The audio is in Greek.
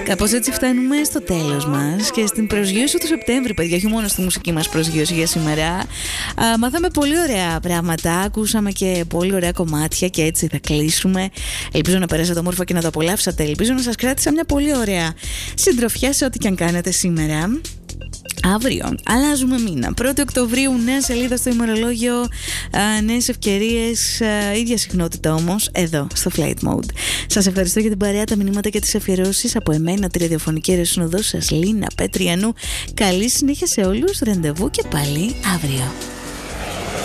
Κάπως έτσι φτάνουμε στο τέλος μας και στην προσγείωση του Σεπτέμβρη, παιδιά, όχι μόνο στη μουσική μας προσγείωση για σήμερα. Μάθαμε πολύ ωραία πράγματα, ακούσαμε και πολύ ωραία κομμάτια και έτσι θα κλείσουμε. Ελπίζω να περάσατε όμορφα και να το απολαύσατε. Ελπίζω να σας κράτησα μια πολύ ωραία συντροφιά σε ό,τι και αν κάνετε σήμερα. Αύριο αλλάζουμε μήνα, 1η Οκτωβρίου, νέα σελίδα στο ημερολόγιο, νέες ευκαιρίες, ίδια συχνότητα όμως εδώ στο Flight Mode. Σας ευχαριστώ για την παρέα, τα μηνύματα και τις αφιερώσεις από εμένα, τη ραδιοφωνική αιρεσύνοδό σας Λίνα Πέτριανού. Καλή συνέχεια σε όλους, ραντεβού και πάλι αύριο.